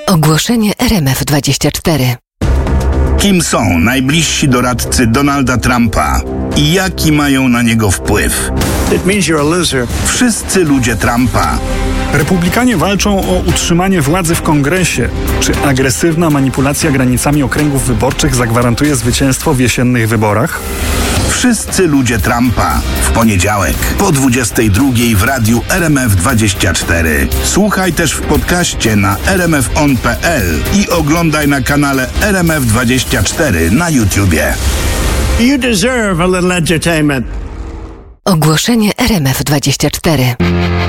Ogłoszenie RMF24. Kim są najbliżsi doradcy Donalda Trumpa i jaki mają na niego wpływ? It means you're a loser. Wszyscy ludzie Trumpa. Republikanie walczą o utrzymanie władzy w Kongresie. Czy agresywna manipulacja granicami okręgów wyborczych zagwarantuje zwycięstwo w jesiennych wyborach? Wszyscy ludzie Trumpa. W poniedziałek po 22:00 w radiu RMF24. Słuchaj też w podcaście na rmfon.pl i oglądaj na kanale RMF24 na YouTubie. You deserve a little entertainment. Ogłoszenie RMF24.